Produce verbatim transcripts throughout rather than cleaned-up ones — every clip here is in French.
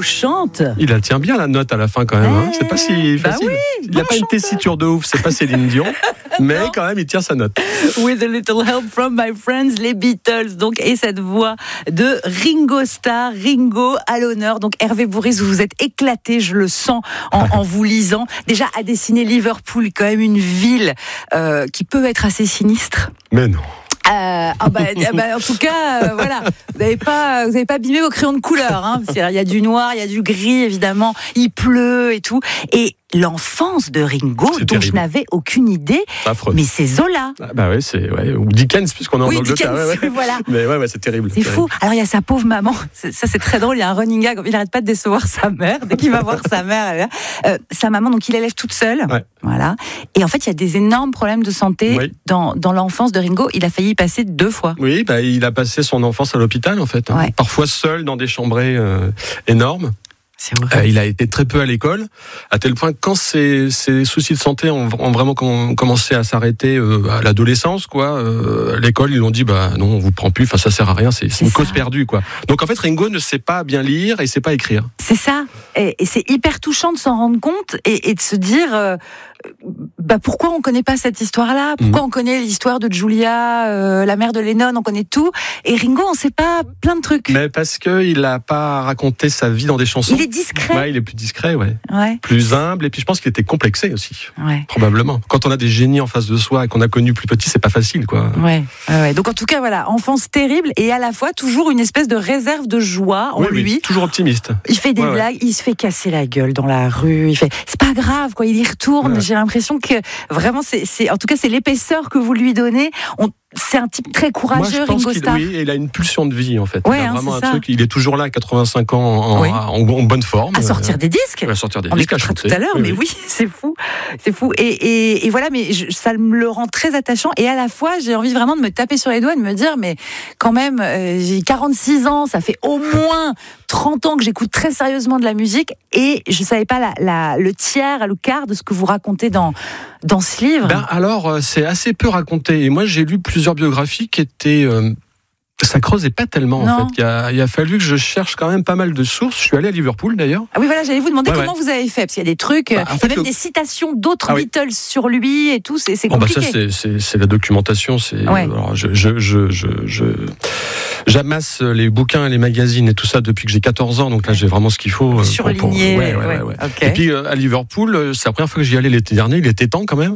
chante. Il la tient bien la note à la fin quand même. Hein. C'est pas si bah facile. oui, il n'y a bon pas une tessiture de ouf, c'est pas Céline Dion, mais quand même il tient sa note. With a little help from my friends, les Beatles. Donc, et cette voix de Ringo Starr, Ringo à l'honneur. Donc Hervé Bourris, vous vous êtes éclaté, je le sens en, en vous lisant. Déjà à dessiner Liverpool, quand même une ville euh, qui peut être assez sinistre. Mais non. Euh, ah bah, bah, en tout cas, euh, voilà, vous n'avez pas, vous n'avez pas abîmé vos crayons de couleur. Hein, parce qu'il y a du noir, il y a du gris, évidemment. Il pleut et tout. Et l'enfance de Ringo, c'est dont terrible. je n'avais aucune idée, Affreux. mais c'est Zola. Ah bah ouais, c'est ouais, ou Dickens puisqu'on est en Oui, Angleterre. Dickens, Ouais, ouais. voilà. Mais ouais, ouais, c'est terrible. C'est fou. Alors il y a sa pauvre maman. C'est- Ça c'est très drôle. Il y a un running gag. Il n'arrête pas de décevoir sa mère. Dès qu'il va voir sa mère, elle est là. Euh, sa maman, donc il l'élève toute seule. Ouais. Voilà. Et en fait, il y a des énormes problèmes de santé Oui. dans, dans l'enfance de Ringo. Il a failli y passer deux fois. Oui, bah, il a passé son enfance à l'hôpital en fait. Hein. Ouais. Parfois seul dans des chambrées euh, énormes. C'est horrible. Euh, il a été très peu à l'école, à tel point que quand ses, ses soucis de santé ont, ont vraiment com- commencé à s'arrêter euh, à l'adolescence, quoi, euh, à l'école, ils l'ont dit, bah non, on vous prend plus, enfin ça sert à rien, c'est, c'est C'est une ça. cause perdue, quoi. Donc en fait, Ringo ne sait pas bien lire et sait pas écrire. C'est ça. Et, et c'est hyper touchant de s'en rendre compte et, et de se dire, euh, bah pourquoi on connaît pas cette histoire-là ? Pourquoi Mhm. on connaît l'histoire de Julia, euh, la mère de Lennon, on connaît tout. Et Ringo, on sait pas plein de trucs. Mais parce que il a pas raconté sa vie dans des chansons. Il est discret. Ouais, il est plus discret, ouais. Ouais. Plus humble, et puis je pense qu'il était complexé aussi, Ouais. probablement. Quand on a des génies en face de soi et qu'on a connu plus petit, c'est pas facile, quoi. Ouais, ouais, ouais. Donc en tout cas, voilà, enfance terrible et à la fois toujours une espèce de réserve de joie en Oui, oui, lui. toujours optimiste. Il fait des Ouais, ouais. blagues, il se fait casser la gueule dans la rue. Il fait, c'est pas grave, quoi. Il y retourne. Ouais. J'ai l'impression que vraiment, c'est, c'est, en tout cas, c'est l'épaisseur que vous lui donnez. On, c'est un type très Moi, courageux, je pense Ringo qu'il Starr. oui, il a une pulsion de vie, en fait. Ouais, il a hein, vraiment c'est un ça. truc. Il est toujours là, à quatre-vingt-cinq ans, en, Oui. en, en bonne forme. À sortir des disques. Euh, à sortir des On disques, à écoutera chanter. tout à l'heure, Oui, mais oui. oui, c'est fou, c'est fou. Et, et, et voilà, mais je, ça me le rend très attachant. Et à la fois, j'ai envie vraiment de me taper sur les doigts et de me dire, mais quand même, euh, j'ai quarante-six ans, ça fait au moins trente ans que j'écoute très sérieusement de la musique, et je savais pas la, la, le tiers, le quart de ce que vous racontez dans dans ce livre. Ben, alors, euh, c'est assez peu raconté. Et moi, j'ai lu plusieurs biographies qui étaient. Euh, ça creusait pas tellement, Non. en fait. Il a, il a fallu que je cherche quand même pas mal de sources. Je suis allé à Liverpool, d'ailleurs. Ah oui, voilà, j'allais vous demander Ouais, comment ouais. vous avez fait, parce qu'il y a des trucs, Bah, euh, en il y fait, a même le- des citations d'autres Ah oui. Beatles sur lui et tout, c'est, c'est Oh, bah, compliqué. ça, c'est, c'est, c'est la documentation. C'est, Ouais. alors, je, je, je, je, je, j'amasse les bouquins et les magazines et tout ça depuis que j'ai quatorze ans. Donc là, j'ai vraiment ce qu'il faut. euh, pour- Surligné, pour- ouais, ouais, ouais, ouais, ouais. ok. Et puis euh, à Liverpool, euh, c'est la première fois que j'y allais l'été dernier. Il était temps quand même.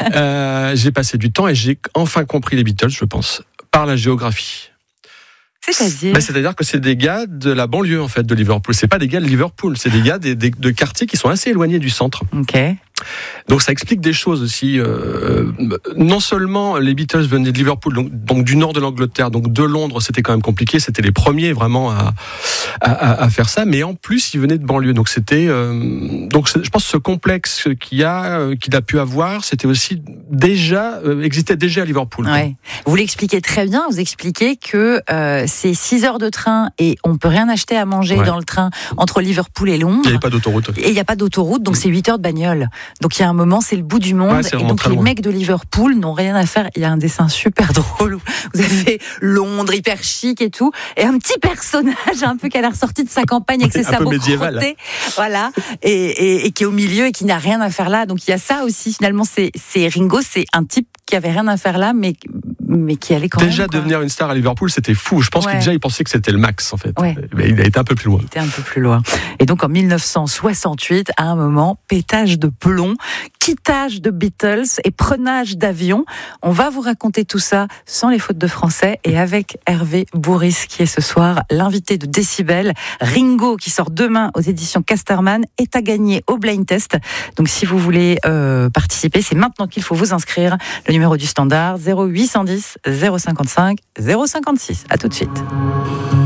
euh, j'ai passé du temps et j'ai enfin compris les Beatles, je pense, par la géographie. C'est-à-dire Ben, c'est-à-dire que c'est des gars de la banlieue en fait de Liverpool. C'est pas des gars de Liverpool, c'est des gars des, des- de quartiers qui sont assez éloignés du centre. Ok. Donc ça explique des choses aussi. Euh, non seulement les Beatles venaient de Liverpool, donc, donc du nord de l'Angleterre, donc de Londres, c'était quand même compliqué. C'était les premiers vraiment à, à, à- à faire ça. Mais en plus, ils venaient de banlieue. Donc c'était, euh, donc c'est- je pense que ce complexe qu'il y a, euh, qu'il a pu avoir, c'était aussi déjà euh, existait déjà à Liverpool. quoi. Ouais. Vous l'expliquez très bien. Vous expliquez que euh, c'est six heures de train et on peut rien acheter à manger Ouais. dans le train entre Liverpool et Londres. Il n'y avait pas d'autoroute. Et il n'y a pas d'autoroute, donc c'est huit heures de bagnole. Donc il y a un moment, c'est le bout du monde. Ouais, c'est et vraiment donc très les loin. mecs de Liverpool n'ont rien à faire. Il y a un dessin super drôle où vous avez Londres hyper chic et tout, et un petit personnage un peu qui a l'air sorti de sa campagne avec ses Un peu sabots médiéval. crottés, voilà, et, et, et qui est au milieu et qui n'a rien à faire là. Donc il y a ça aussi. Finalement, c'est, c'est Ringo, c'est un type qui avait rien à faire là, mais mais qui allait quand Déjà même. quoi. devenir une star à Liverpool, c'était fou. Je pense Ouais. qu'il déjà il pensait que c'était le max en fait. Ouais. Mais il a été un peu plus loin. Il était un peu plus loin. Et donc en mille neuf cent soixante-huit, à un moment, pétage de plomb, quittage de Beatles et prenage d'avion. On va vous raconter tout ça sans les fautes de français et avec Hervé Bourris qui est ce soir l'invité de Décibel. Ringo qui sort demain aux éditions Casterman est à gagner au blind test. Donc si vous voulez euh, participer, c'est maintenant qu'il faut vous inscrire. Le numéro du standard zéro huit cent dix zéro cinquante-cinq zéro cinquante-six. À tout de suite.